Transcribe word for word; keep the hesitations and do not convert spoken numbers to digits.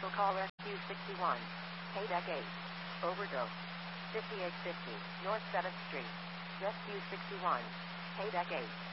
call Rescue sixty-one. Paydeck eight. Overdose. fifty-eight fifty North seventh Street. Rescue sixty-one. Paydeck eight.